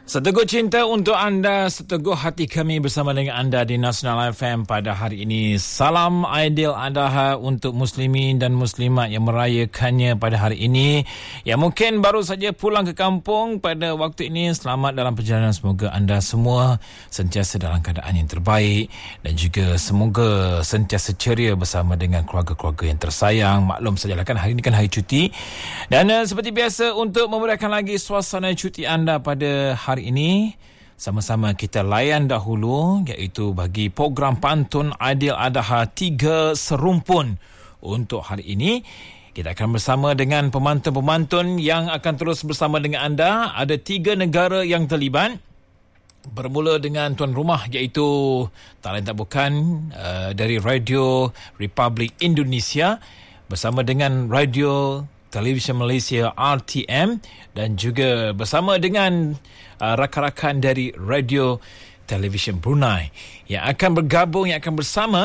Seteguh cinta untuk anda, seteguh hati kami bersama dengan anda di Nasional FM pada hari ini. Salam Aidil Adha untuk muslimin dan muslimat yang merayakannya pada hari ini. Yang mungkin baru saja pulang ke kampung pada waktu ini, selamat dalam perjalanan. Semoga anda semua sentiasa dalam keadaan yang terbaik dan juga semoga sentiasa ceria bersama dengan keluarga-keluarga yang tersayang. Maklum sajalah kan hari ini kan hari cuti. Dan seperti biasa, untuk memudahkan lagi suasana cuti anda pada hari ini, sama-sama kita layan dahulu iaitu bagi program pantun Aidil Adha 3 serumpun. Untuk hari ini kita akan bersama dengan pemantun-pemantun yang akan terus bersama dengan anda. Ada 3 negara yang terlibat. Bermula dengan tuan rumah iaitu tak lain tak bukan dari Radio Republik Indonesia bersama dengan Radio Television Malaysia RTM dan juga bersama dengan rakan-rakan dari Radio Television Brunei yang akan bergabung, yang akan bersama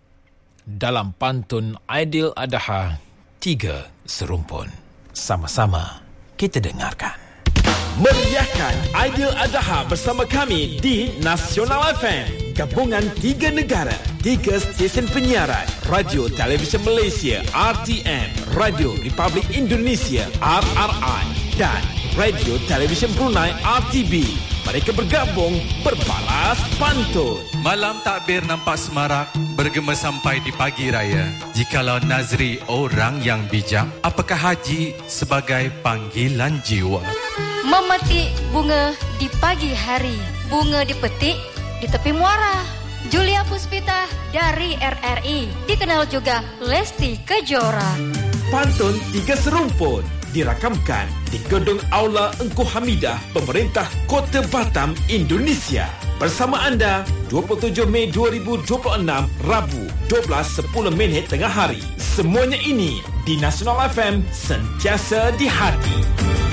dalam pantun Aidil Adha 3 serumpun. Sama-sama kita dengarkan. Meriahkan Aidil Adha bersama kami di Nasional FM. Gabungan 3 negara, 3 stesen penyiaran, Radio Television Malaysia RTM, Radio Republik Indonesia RRI dan Radio Television Brunei RTB. Mereka bergabung berbalas pantun. Malam takbir nampak semarak, bergema sampai di pagi raya. Jikalau nazri orang yang bijak, apakah haji sebagai panggilan jiwa? Memetik bunga di pagi hari, bunga dipetik di tepi muara. Julia Puspita dari RRI, dikenal juga Lesti Kejora. Pantun 3 serumpun dirakamkan di Gedung Aula Engku Hamidah Pemerintah Kota Batam, Indonesia. Bersama anda 27 Mei 2026, Rabu 12:10 tengah hari. Semuanya ini di Nasional FM, sentiasa di hati.